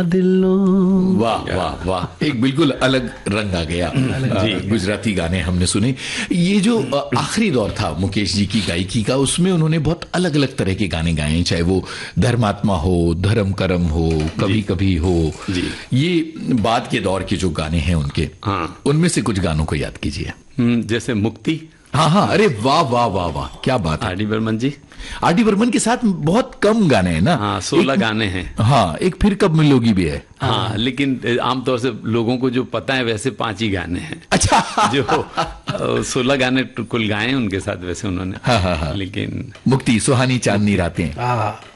दिलो। वाह वाह वाह, एक बिल्कुल अलग रंग आ गया। गुजराती गाने हमने सुने। ये जो आखिरी दौर था मुकेश जी की गायकी का, उसमें उन्होंने बहुत अलग अलग तरह के गाने गाए, चाहे वो धर्मात्मा हो, धर्म करम हो, कभी कभी हो। ये बाद के दौर के जो गाने हैं उनके, उनमें से कुछ गानों को याद कीजिए। जैसे मुक्ति। हाँ हाँ, अरे वाह वाह वाह वाह, क्या बात है। आर डी बर्मन जी। आर डी बर्मन के साथ बहुत कम गाने हैं ना। हाँ, 16 गाने हैं। हाँ, एक फिर कब मिलोगी भी है। हाँ, लेकिन आमतौर से लोगों को जो पता है वैसे 5 ही गाने हैं। अच्छा। जो 16 गाने कुल गाए उनके साथ वैसे उन्होंने। हाँ हाँ हाँ। लेकिन मुक्ति, सुहानी चांदनी रातें।